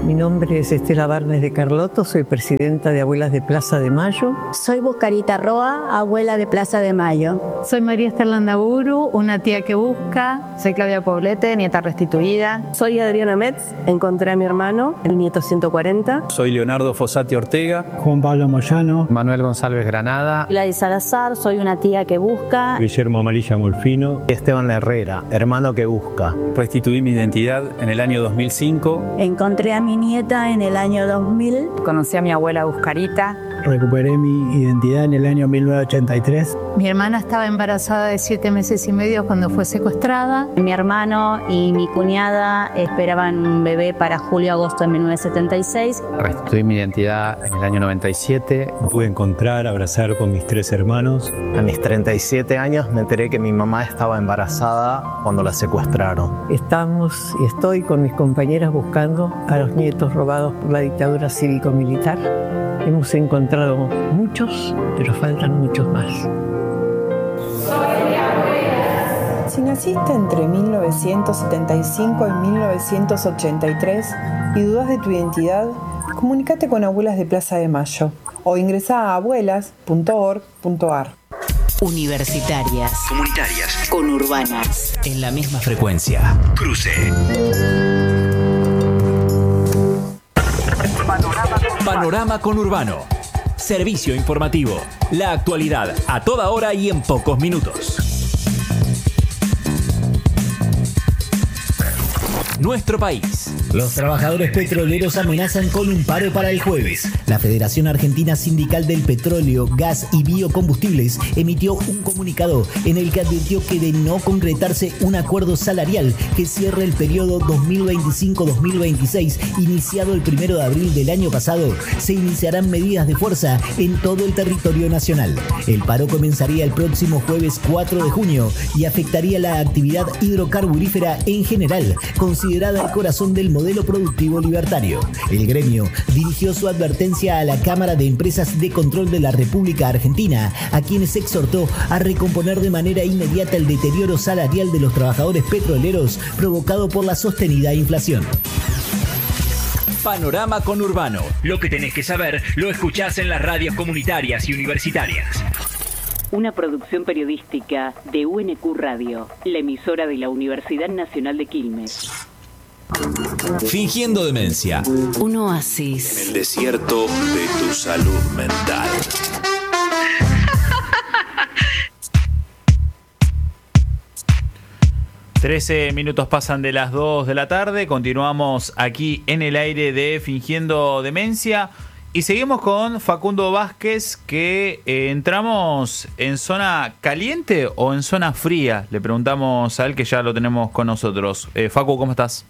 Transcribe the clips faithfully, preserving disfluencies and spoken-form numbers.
Mi nombre es Estela Barnes de Carlotto, soy presidenta de Abuelas de Plaza de Mayo. Soy Buscarita Roa, abuela de Plaza de Mayo. Soy María Esther Landaburu, una tía que busca. Soy Claudia Poblete, nieta restituida. Soy Adriana Metz, encontré a mi hermano, el nieto ciento cuarenta. Soy Leonardo Fossati Ortega. Juan Pablo Moyano. Manuel González Granada. Gladys Salazar, soy una tía que busca. Guillermo Amarilla Molfino. Esteban Herrera, hermano que busca. Restituí mi identidad en el año dos mil cinco. Encontré a mi nieta en el año dos mil. Conocí a mi abuela Buscarita. Recuperé mi identidad en el año mil novecientos ochenta y tres. Mi hermana estaba embarazada de siete meses y medio cuando fue secuestrada. Mi hermano y mi cuñada esperaban un bebé para julio-agosto de mil novecientos setenta y seis. Restituí mi identidad en el año noventa y siete. Me pude encontrar, abrazar con mis tres hermanos. A mis treinta y siete años me enteré que mi mamá estaba embarazada cuando la secuestraron. Estamos y estoy con mis compañeras buscando a los nietos robados por la dictadura cívico-militar. Hemos encontrado muchos, pero faltan muchos más. Si naciste entre mil novecientos setenta y cinco y mil novecientos ochenta y tres y dudas de tu identidad, comunícate con Abuelas de Plaza de Mayo o ingresá a abuelas punto org punto ar. Universitarias. Comunitarias. Conurbanas. En la misma frecuencia. Cruce. Panorama Conurbano. Servicio informativo. La actualidad a toda hora y en pocos minutos. Nuestro país. Los trabajadores petroleros amenazan con un paro para el jueves. La Federación Argentina Sindical del Petróleo, Gas y Biocombustibles emitió un comunicado en el que advirtió que de no concretarse un acuerdo salarial que cierre el periodo dos mil veinticinco dos mil veintiséis, iniciado el primero de abril del año pasado, se iniciarán medidas de fuerza en todo el territorio nacional. El paro comenzaría el próximo jueves cuatro de junio y afectaría la actividad hidrocarburífera en general, considerada el corazón del modelo productivo libertario. El gremio dirigió su advertencia a la Cámara de Empresas de Control de la República Argentina, a quienes exhortó a recomponer de manera inmediata el deterioro salarial de los trabajadores petroleros provocado por la sostenida inflación. Panorama Conurbano. Lo que tenés que saber lo escuchás en las radios comunitarias y universitarias. Una producción periodística de U N Q Radio, la emisora de la Universidad Nacional de Quilmes. Fingiendo demencia. Un oasis. En el desierto de tu salud mental. trece minutos pasan de las dos de la tarde. Continuamos aquí en el aire de Fingiendo Demencia. Y seguimos con Facundo Vázquez, que eh, entramos en zona caliente o en zona fría. Le preguntamos a él, que ya lo tenemos con nosotros. Eh, Facu, ¿cómo estás?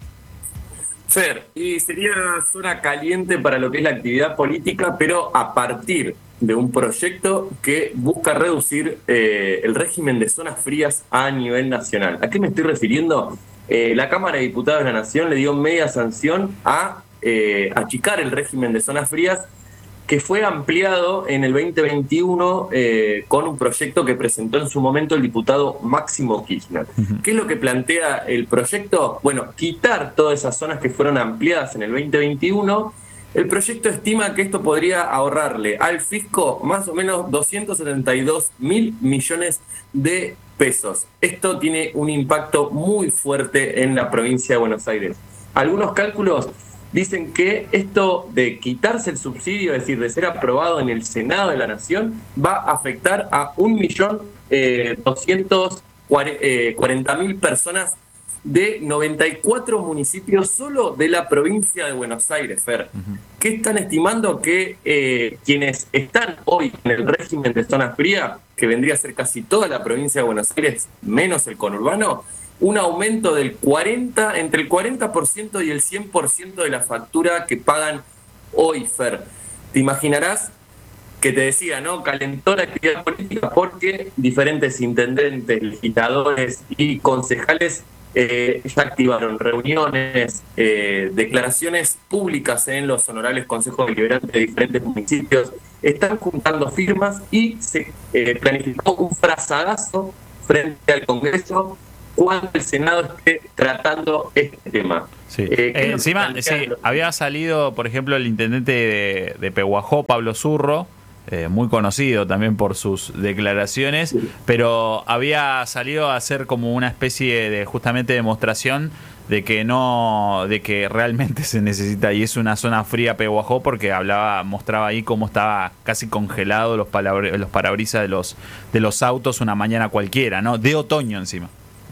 Fer, y sería zona caliente para lo que es la actividad política, pero a partir de un proyecto que busca reducir eh, el régimen de zonas frías a nivel nacional. ¿A qué me estoy refiriendo? Eh, la Cámara de Diputados de la Nación le dio media sanción a eh, achicar el régimen de zonas frías, que fue ampliado en el veinte veintiuno eh, con un proyecto que presentó en su momento el diputado Máximo Kirchner. Uh-huh. ¿Qué es lo que plantea el proyecto? Bueno, quitar todas esas zonas que fueron ampliadas en el veinte veintiuno. El proyecto estima que esto podría ahorrarle al fisco más o menos doscientos setenta y dos mil millones de pesos. Esto tiene un impacto muy fuerte en la provincia de Buenos Aires. Algunos cálculos dicen que esto de quitarse el subsidio, es decir, de ser aprobado en el Senado de la Nación, va a afectar a un millón doscientos cuarenta mil personas de noventa y cuatro municipios solo de la provincia de Buenos Aires, Fer. Uh-huh. ¿Qué están estimando? Que eh, quienes están hoy en el régimen de zona fría, que vendría a ser casi toda la provincia de Buenos Aires, menos el conurbano, un aumento del cuarenta, entre el cuarenta por ciento y el cien por ciento de la factura que pagan hoy, Fer. Te imaginarás que te decía, ¿no? Calentó la actividad política porque diferentes intendentes, legisladores y concejales eh, ya activaron reuniones, eh, declaraciones públicas en los honorables consejos deliberantes de diferentes municipios. Están juntando firmas y se eh, planificó un frazadazo frente al Congreso cuando el Senado esté tratando este tema. Sí. Eh, Eh, encima, sí, había salido, por ejemplo, el intendente de, de Pehuajó, Pablo Zurro, eh, muy conocido también por sus declaraciones, sí. pero había salido a hacer como una especie de justamente demostración de que no, de que realmente se necesita y es una zona fría Pehuajó, porque hablaba, mostraba ahí cómo estaba casi congelado los, palabre, los parabrisas de los de los autos una mañana cualquiera, ¿no? De otoño encima.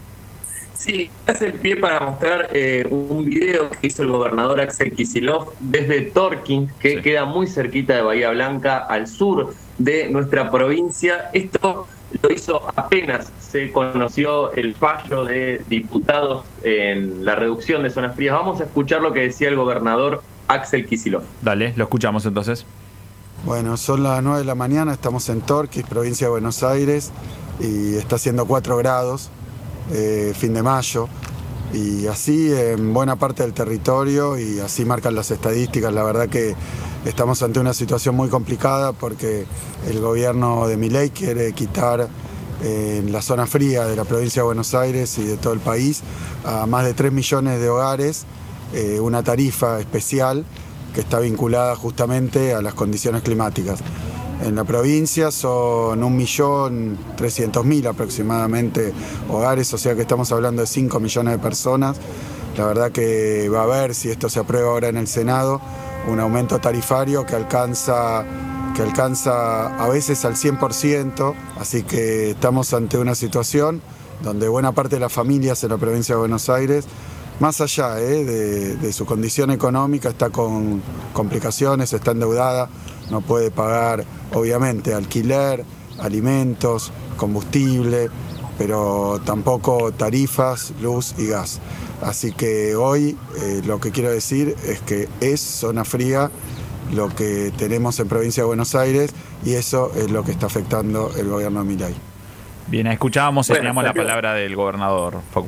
Sí, hace el pie para mostrar eh, un video que hizo el gobernador Axel Kicillof desde Torquín, que sí. queda muy cerquita de Bahía Blanca, al sur de nuestra provincia. Esto lo hizo apenas se conoció el fallo de diputados en la reducción de zonas frías. Vamos a escuchar lo que decía el gobernador Axel Kicillof. Dale, lo escuchamos entonces. Bueno, son las nueve de la mañana, estamos en Torquín, provincia de Buenos Aires, y está haciendo cuatro grados. Eh, fin de mayo, y así en buena parte del territorio, y así marcan las estadísticas. La verdad que estamos ante una situación muy complicada porque el gobierno de Milei quiere quitar eh, en la zona fría de la provincia de Buenos Aires y de todo el país a más de tres millones de hogares eh, una tarifa especial que está vinculada justamente a las condiciones climáticas. En la provincia son un millón trescientos mil aproximadamente hogares, o sea que estamos hablando de cinco millones de personas. La verdad que va a haber, si esto se aprueba ahora en el Senado, un aumento tarifario que alcanza, que alcanza a veces al cien por ciento, así que estamos ante una situación donde buena parte de las familias en la provincia de Buenos Aires, más allá eh, de, de su condición económica, está con complicaciones, está endeudada, no puede pagar obviamente alquiler, alimentos, combustible, pero tampoco tarifas, luz y gas. Así que hoy eh, lo que quiero decir es que es zona fría lo que tenemos en provincia de Buenos Aires, y eso es lo que está afectando el gobierno de Milei. Bien, escuchábamos y bueno, teníamos la palabra del gobernador, Facu.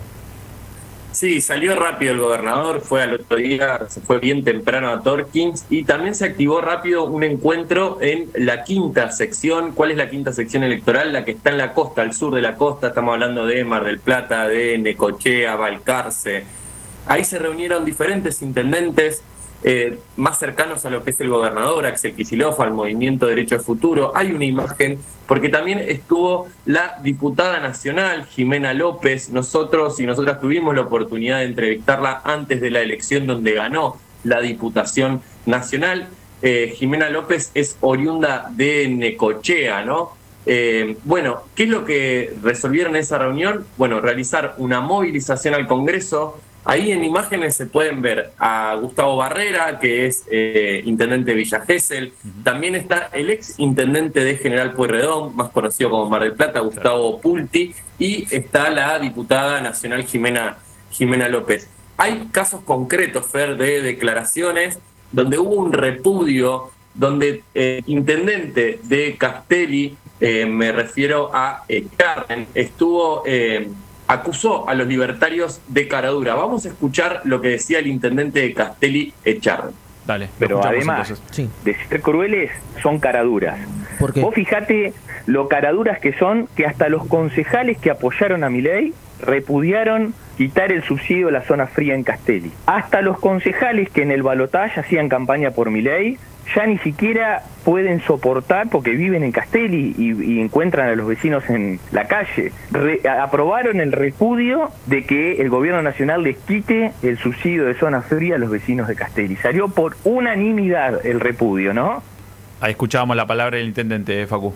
Sí, salió rápido el gobernador, fue al otro día, se fue bien temprano a Torquín, y también se activó rápido un encuentro en la quinta sección. ¿Cuál es la quinta sección electoral? La que está en la costa, al sur de la costa. Estamos hablando de Mar del Plata, de Necochea, Balcarce. Ahí se reunieron diferentes intendentes eh, más cercanos a lo que es el gobernador, Axel Kicillof, al Movimiento Derecho de Futuro. Hay una imagen, porque también estuvo la diputada nacional, Jimena López. Nosotros y nosotras tuvimos la oportunidad de entrevistarla antes de la elección donde ganó la Diputación Nacional. Eh, Jimena López es oriunda de Necochea, ¿no? Eh, bueno, ¿qué es lo que resolvieron en esa reunión? Bueno, realizar una movilización al Congreso. Ahí en imágenes se pueden ver a Gustavo Barrera, que es eh, intendente de Villa Gesell. También está el ex intendente de General Pueyrredón, más conocido como Mar del Plata, Gustavo Pulti. Y está la diputada nacional Jimena, Jimena López. Hay casos concretos, Fer, de declaraciones donde hubo un repudio, donde el eh, intendente de Castelli, eh, me refiero a eh, Carmen, estuvo... Eh, acusó a los libertarios de caradura. Vamos a escuchar lo que decía el intendente de Castelli, Echarri. Dale, pero además sí. de ser crueles, son caraduras. ¿Por qué? Vos fijate lo caraduras que son, que hasta los concejales que apoyaron a Milei repudiaron quitar el subsidio de la zona fría en Castelli. Hasta los concejales que en el balotaje hacían campaña por Milei ya ni siquiera pueden soportar, porque viven en Castelli y, y encuentran a los vecinos en la calle. Re, aprobaron el repudio de que el gobierno nacional les quite el subsidio de zona fría a los vecinos de Castelli. Salió por unanimidad el repudio, ¿no? Ahí escuchábamos la palabra del intendente, Facu.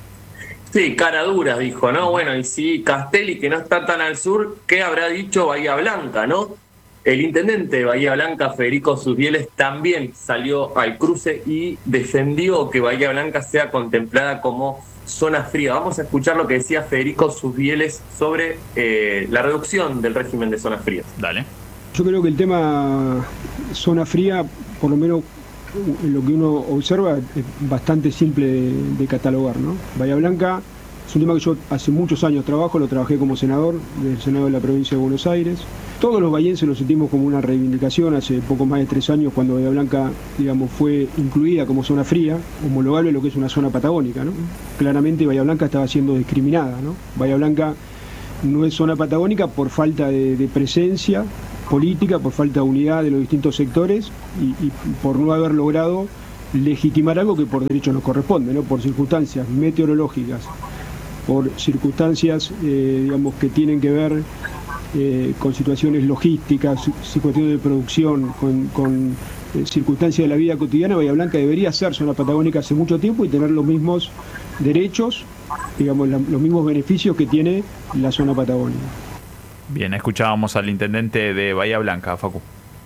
Sí, caraduras, dijo, ¿no? Bueno, y si Castelli, que no está tan al sur, ¿qué habrá dicho Bahía Blanca, no? El intendente de Bahía Blanca, Federico Susbieles, también salió al cruce y defendió que Bahía Blanca sea contemplada como zona fría. Vamos a escuchar lo que decía Federico Susbieles sobre eh, la reducción del régimen de zonas frías. Dale. Yo creo que el tema zona fría, por lo menos lo que uno observa, es bastante simple de, de catalogar, ¿no? Bahía Blanca es un tema que yo hace muchos años trabajo, lo trabajé como senador del Senado de la provincia de Buenos Aires. Todos los bahienses lo sentimos como una reivindicación. Hace poco más de tres años, cuando Bahía Blanca, digamos, fue incluida como zona fría, homologable a lo que es una zona patagónica, ¿no? Claramente Bahía Blanca estaba siendo discriminada, ¿no? Bahía Blanca no es zona patagónica por falta de, de presencia política, por falta de unidad de los distintos sectores y, y por no haber logrado legitimar algo que por derecho nos corresponde, ¿no? Por circunstancias meteorológicas, por circunstancias eh, digamos que tienen que ver eh, con situaciones logísticas, situaciones de producción, con, con eh, circunstancias de la vida cotidiana. Bahía Blanca debería ser zona patagónica hace mucho tiempo y tener los mismos derechos, digamos, la, los mismos beneficios que tiene la zona patagónica. Bien, escuchábamos al intendente de Bahía Blanca, Facu.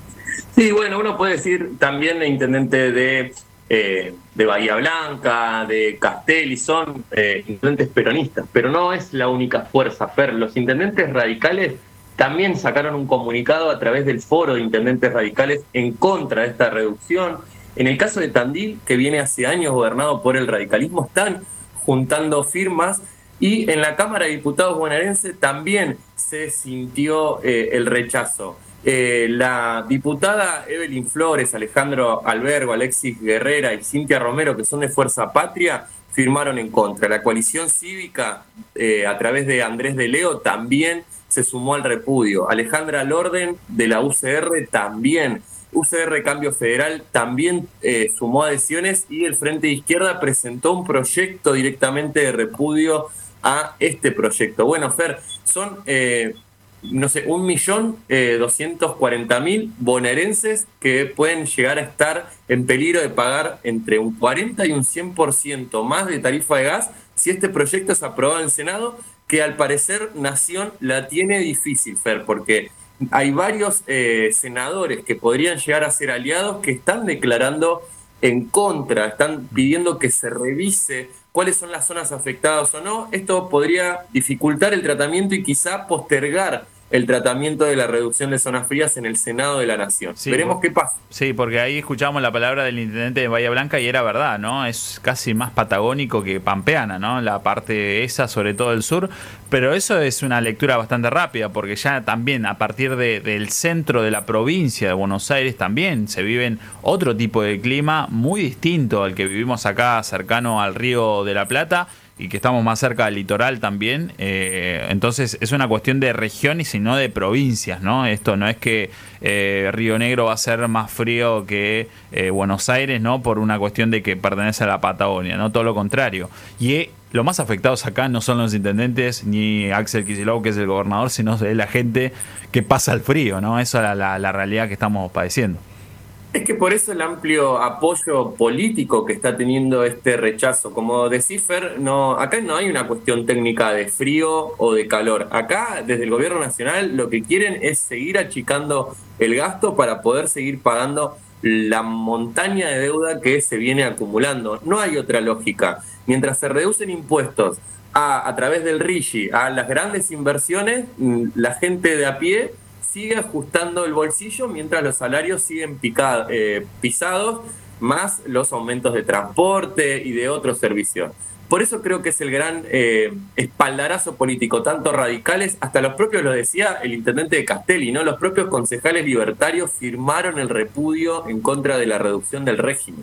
Sí, bueno, uno puede decir también el intendente de, eh, de Bahía Blanca, de Castelli, son eh, intendentes peronistas, pero no es la única fuerza, Fer. Los intendentes radicales también sacaron un comunicado a través del foro de intendentes radicales en contra de esta reducción. En el caso de Tandil, que viene hace años gobernado por el radicalismo, están juntando firmas. Y en la Cámara de Diputados bonaerense también se sintió eh, el rechazo. Eh, la diputada Evelyn Flores, Alejandro Albergo, Alexis Guerrera y Cintia Romero, que son de Fuerza Patria, firmaron en contra. La coalición cívica, eh, a través de Andrés de Leo, también se sumó al repudio. Alejandra Lorden, de la U C R, también. U C R Cambio Federal también eh, sumó adhesiones y el Frente de Izquierda presentó un proyecto directamente de repudio a este proyecto. Bueno, Fer, son, eh, no sé, un millón doscientos cuarenta mil bonaerenses que pueden llegar a estar en peligro de pagar entre un cuarenta y un cien por ciento más de tarifa de gas si este proyecto es aprobado en el Senado, que al parecer Nación la tiene difícil, Fer, porque hay varios eh, senadores que podrían llegar a ser aliados que están declarando en contra, están pidiendo que se revise cuáles son las zonas afectadas o no. Esto podría dificultar el tratamiento y quizá postergar el tratamiento de la reducción de zonas frías en el Senado de la Nación. Sí, veremos qué pasa. Sí, porque ahí escuchamos la palabra del intendente de Bahía Blanca y era verdad, ¿no? Es casi más patagónico que pampeana, ¿no? La parte esa, sobre todo el sur. Pero eso es una lectura bastante rápida, porque ya también a partir de, del centro de la provincia de Buenos Aires también se viven otro tipo de clima muy distinto al que vivimos acá cercano al Río de la Plata, y que estamos más cerca del litoral también. Eh, entonces es una cuestión de regiones y no de provincias, ¿no? Esto no es que eh, Río Negro va a ser más frío que eh, Buenos Aires, ¿no? Por una cuestión de que pertenece a la Patagonia, ¿no? Todo lo contrario. Y eh, los más afectados acá no son los intendentes ni Axel Kicillof, que es el gobernador, sino es la gente que pasa el frío, ¿no? Esa es la, la, la realidad que estamos padeciendo. Es que por eso el amplio apoyo político que está teniendo este rechazo. Como decís, Fer, no, acá no hay una cuestión técnica de frío o de calor. Acá, desde el gobierno nacional, lo que quieren es seguir achicando el gasto para poder seguir pagando la montaña de deuda que se viene acumulando. No hay otra lógica. Mientras se reducen impuestos a, a través del RIGI a las grandes inversiones, la gente de a pie sigue ajustando el bolsillo mientras los salarios siguen picado, eh, pisados, más los aumentos de transporte y de otros servicios. Por eso creo que es el gran eh, espaldarazo político, tanto radicales, hasta los propios, lo decía el intendente de Castelli, ¿no? Los propios concejales libertarios firmaron el repudio en contra de la reducción del régimen.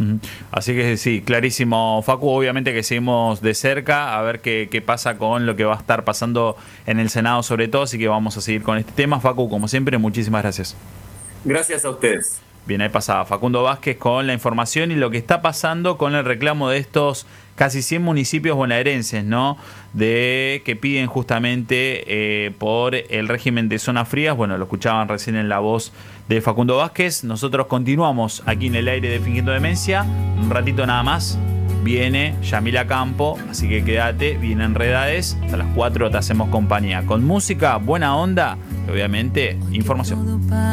Así que sí, clarísimo, Facu. Obviamente que seguimos de cerca a ver qué, qué pasa con lo que va a estar pasando en el Senado sobre todo, así que vamos a seguir con este tema. Facu, como siempre, muchísimas gracias. Gracias a ustedes. Bien, ahí pasaba Facundo Vázquez con la información y lo que está pasando con el reclamo de estos casi cien municipios bonaerenses, ¿no? De que piden justamente eh, por el régimen de zonas frías. Bueno, lo escuchaban recién en la voz de Facundo Vázquez. Nosotros continuamos aquí en el aire de Fingiendo Demencia. Un ratito nada más viene Yamila Campo, así que quédate, viene Enredades. A las cuatro te hacemos compañía con música, buena onda y obviamente información.